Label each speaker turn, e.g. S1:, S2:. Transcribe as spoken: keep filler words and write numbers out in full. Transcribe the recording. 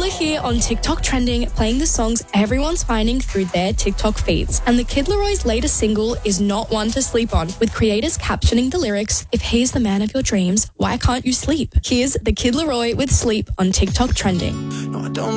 S1: are here on TikTok Trending, playing the songs everyone's finding through their TikTok feeds. And the Kid Leroy's latest single is not one to sleep on, with creators captioning the lyrics, "If he's the man of your dreams, why can't you sleep?" Here's the Kid Leroy with Sleep on TikTok Trending.
S2: No, I don't